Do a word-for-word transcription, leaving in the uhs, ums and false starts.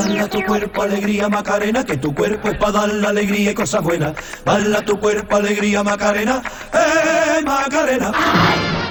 Bala tu cuerpo, alegría, Macarena, que tu cuerpo es para dar la alegría y cosas buenas. Bala tu cuerpo, alegría, Macarena, eh, Macarena.